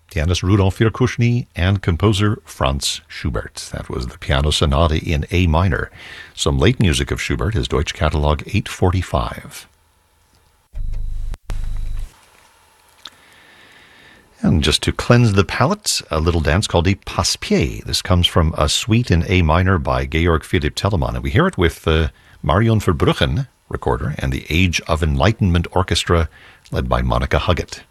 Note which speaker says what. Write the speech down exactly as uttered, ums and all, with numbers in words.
Speaker 1: pianist Rudolf Virkushny, and composer Franz Schubert. That was the Piano Sonata in A minor. Some late music of Schubert, his Deutsche Catalog eight forty-five. And just to cleanse the palate, a little dance called a passe-pied. This comes from a suite in A minor by Georg Philipp Telemann, and we hear it with uh, Marion Verbruggen, recorder, and the Age of Enlightenment Orchestra, led by Monica Huggett.